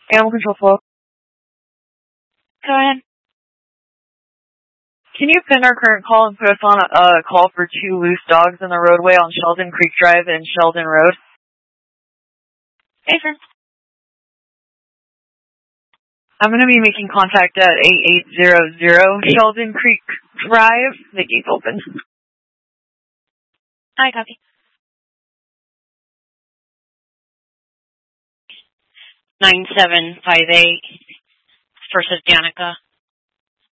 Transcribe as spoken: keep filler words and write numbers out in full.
Animal control flow. Go ahead. Can you pin our current call and put us on a uh, call for two loose dogs in the roadway on Sheldon Creek Drive and Sheldon Road? Hey, sir. I'm going to be making contact at eighty-eight hundred Sheldon Creek Drive. The gate's open. I copy. nine seven five eight, First is Danica.